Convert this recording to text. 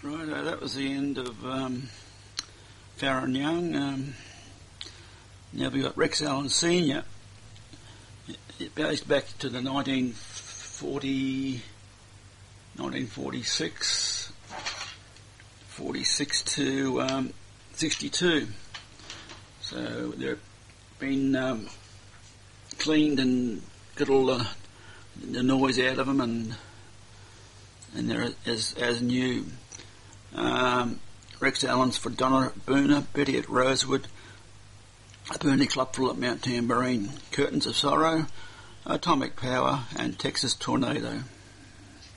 Right, that was the end of Farron Young. Now we've got Rex Allen Senior. It goes back to the 1946 to 62. So they've been cleaned and got all the noise out of them, and they're as new. Rex Allen's for Donna Booner, Betty at Rosewood, a Burnley Clubful at Mount Tambourine, Curtains of Sorrow, Atomic Power, and Texas Tornado.